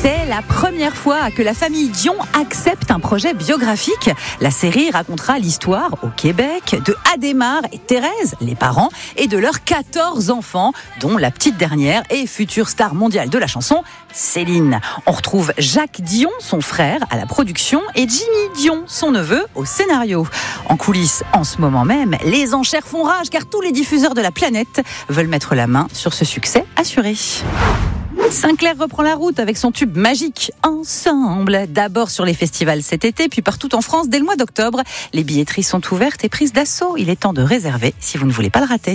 C'est la première fois que la famille Dion accepte un projet biographique. La série racontera l'histoire au Québec de Adhémar et Thérèse, les parents, et de leurs 14 enfants, dont la petite dernière et future star mondiale de la chanson, Céline. On retrouve Jacques Dion, son frère, à la production, et Jimmy Dion, son neveu, au scénario. En coulisses, en ce moment même, les enchères font rage car tous les diffuseurs de la planète veulent mettre la main sur ce succès assuré. Sinclair reprend la route avec son tube magique Ensemble. D'abord sur les festivals cet été, puis partout en France dès le mois d'octobre. Les billetteries sont ouvertes et prises d'assaut. Il est temps de réserver si vous ne voulez pas le rater.